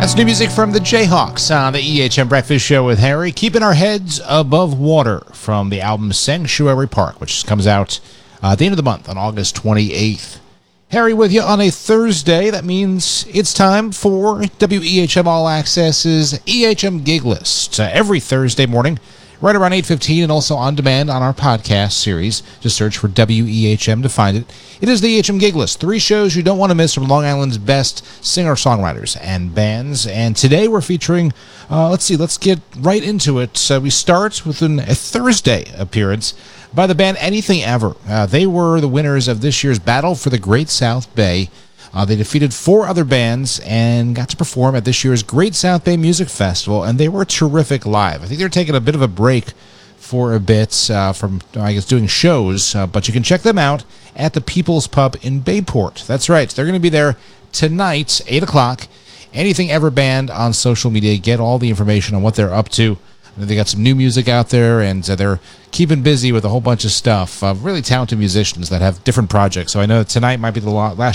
That's new music from the Jayhawks on the EHM Breakfast Show with Harry. Keeping our heads above water from the album Sanctuary Park, which comes out at the end of the month on August 28th. Harry with you on a Thursday. That means it's time for WEHM All Access's EHM Gig List. Every Thursday morning, right around 8:15, and also on demand on our podcast series. Just search for WEHM to find it. It is the EHM Gig List. 3 shows you don't want to miss from Long Island's best singer-songwriters and bands. And today we're featuring, let's get right into it. We start with a Thursday appearance by the band Anything Ever. They were the winners of this year's Battle for the Great South Bay. They defeated 4 other bands and got to perform at this year's Great South Bay Music Festival, and they were terrific live. I think they're taking a bit of a break for a bit from, I guess, doing shows, but you can check them out at the People's Pub in Bayport. That's right. They're going to be there tonight, 8 o'clock. Anything Ever Band on social media. Get all the information on what they're up to. They got some new music out there, and they're keeping busy with a whole bunch of stuff. Really talented musicians that have different projects. So I know tonight might be the last